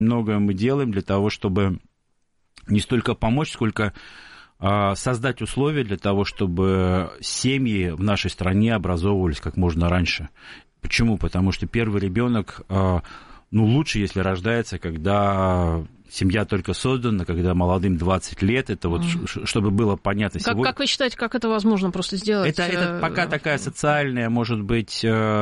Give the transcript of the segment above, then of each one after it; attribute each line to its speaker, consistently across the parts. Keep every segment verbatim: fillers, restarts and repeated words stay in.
Speaker 1: Многое мы делаем для того, чтобы не столько помочь, сколько создать условия для того, чтобы семьи в нашей стране образовывались как можно раньше. Почему? Потому что первый ребенок, ну, лучше, если рождается, когда семья только создана, когда молодым двадцать лет, это вот, mm. чтобы было понятно.
Speaker 2: Как,
Speaker 1: сегодня...
Speaker 2: как вы считаете, как это возможно просто сделать?
Speaker 1: Это, это пока такая социальная, может быть,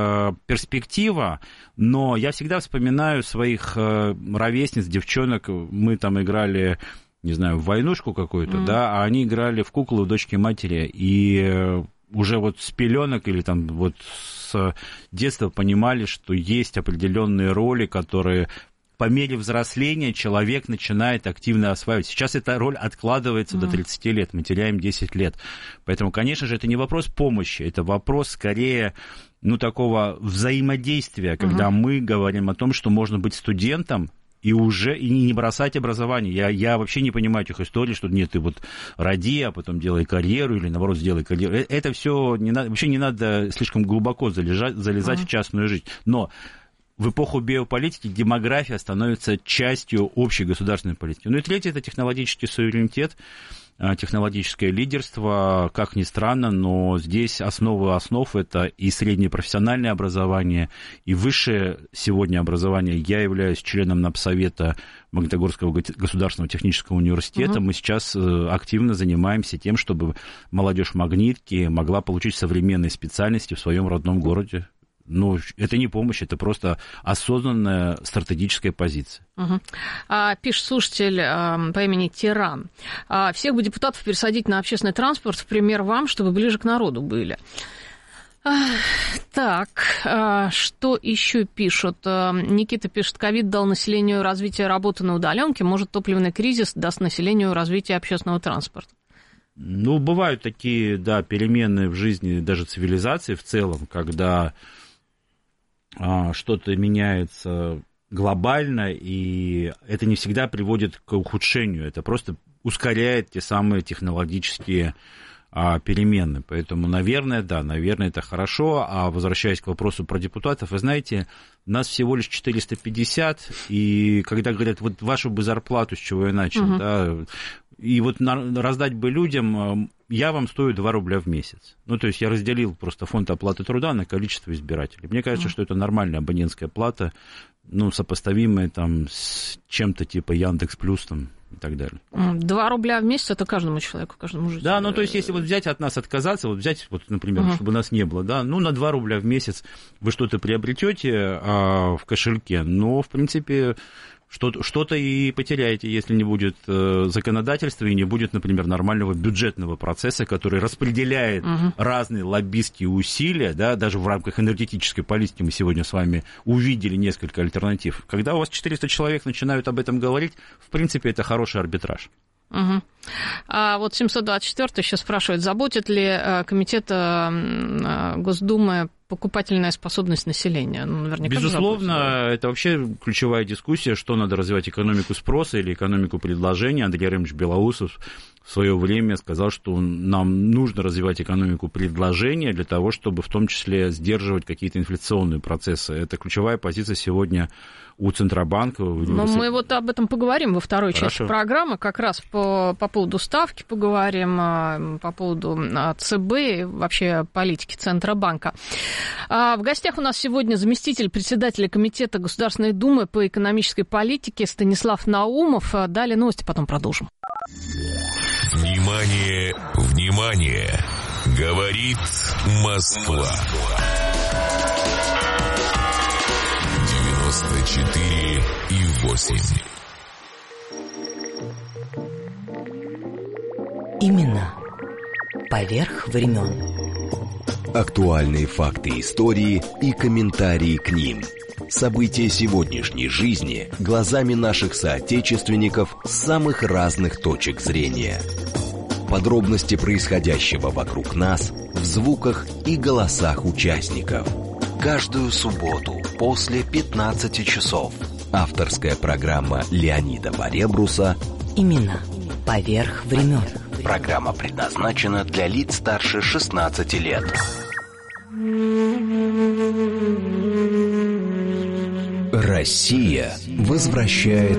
Speaker 1: перспектива, но я всегда вспоминаю своих ровесниц, девчонок, мы там играли, не знаю, в войнушку какую-то, mm. да, а они играли в куклу дочки матери, и уже вот с пеленок или там вот с детства понимали, что есть определенные роли, которые по мере взросления человек начинает активно осваивать. Сейчас эта роль откладывается mm. до тридцати лет, мы теряем десять лет. Поэтому, конечно же, это не вопрос помощи, это вопрос скорее, ну, такого взаимодействия, когда mm-hmm. мы говорим о том, что можно быть студентом, и уже и не бросать образование. Я, я вообще не понимаю этих историй, что нет, ты вот роди, а потом делай карьеру, или наоборот, сделай карьеру. Это все не надо, вообще не надо слишком глубоко залезать, залезать uh-huh. в частную жизнь. Но в эпоху биополитики демография становится частью общей государственной политики. Ну и третье – это технологический суверенитет, технологическое лидерство, как ни странно, но здесь основа основ – это и среднее профессиональное образование, и высшее сегодня образование. Я являюсь членом Напсовета Магнитогорского государственного технического университета. Угу. Мы сейчас активно занимаемся тем, чтобы молодежь Магнитки могла получить современные специальности в своем родном городе. Ну, это не помощь, это просто осознанная стратегическая позиция.
Speaker 2: Угу. А, пишет слушатель а, по имени Тиран. А, всех бы депутатов пересадить на общественный транспорт, в пример вам, чтобы ближе к народу были. А, так, а, что еще пишут? А, Никита пишет, ковид дал населению развитие работы на удаленке, может, топливный кризис даст населению развитие общественного транспорта.
Speaker 1: Ну, бывают такие, да, перемены в жизни даже цивилизации в целом, когда что-то меняется глобально, и это не всегда приводит к ухудшению, это просто ускоряет те самые технологические перемены. Поэтому, наверное, да, наверное, это хорошо. А возвращаясь к вопросу про депутатов, вы знаете, нас всего лишь четыреста пятьдесят, и когда говорят, вот вашу бы зарплату, с чего я начал, угу. да, и вот на, раздать бы людям, я вам стою два рубля в месяц. Ну, то есть я разделил просто фонд оплаты труда на количество избирателей. Мне кажется, mm. что это нормальная абонентская плата, ну, сопоставимая там с чем-то типа Яндекс Плюс там и так далее.
Speaker 2: Два рубля в месяц это каждому человеку, каждому жителю.
Speaker 1: Да, ну, то есть если вот взять от нас отказаться, вот взять, вот, например, uh-huh. чтобы нас не было, да, ну, на два рубля в месяц вы что-то приобретете а, в кошельке, но, в принципе... Что-то, что-то и потеряете, если не будет э, законодательства и не будет, например, нормального бюджетного процесса, который распределяет угу. разные лоббистские усилия, да, даже в рамках энергетической политики мы сегодня с вами увидели несколько альтернатив. Когда у вас четыреста человек начинают об этом говорить, в принципе, это хороший арбитраж.
Speaker 2: Угу. А вот семьсот двадцать четвёртый еще спрашивает, заботит ли комитет Госдумы покупательная способность населения? Ну, наверняка
Speaker 1: безусловно,
Speaker 2: заботит.
Speaker 1: Это вообще ключевая дискуссия, что надо развивать, экономику спроса или экономику предложения. Андрей Ремович Белоусов в свое время сказал, что нам нужно развивать экономику предложения для того, чтобы в том числе сдерживать какие-то инфляционные процессы. Это ключевая позиция сегодня у Центробанка.
Speaker 2: Но мы вот об этом поговорим во второй
Speaker 1: Хорошо.
Speaker 2: части программы, как раз по, по поводу ставки поговорим, по поводу ЦБ и вообще политики Центробанка. В гостях у нас сегодня заместитель председателя Комитета Государственной Думы по экономической политике Станислав Наумов. Далее новости, потом продолжим.
Speaker 3: Внимание, внимание! Говорит Москва. девяносто четыре и восемь.
Speaker 4: Именно поверх времен.
Speaker 5: Актуальные факты истории и комментарии к ним. События сегодняшней жизни глазами наших соотечественников с самых разных точек зрения. Подробности происходящего вокруг нас в звуках и голосах участников. Каждую субботу после пятнадцати часов. Авторская программа Леонида Баребруса
Speaker 4: «Именно поверх времен».
Speaker 5: Программа предназначена для лиц старше шестнадцати лет. Россия
Speaker 6: возвращает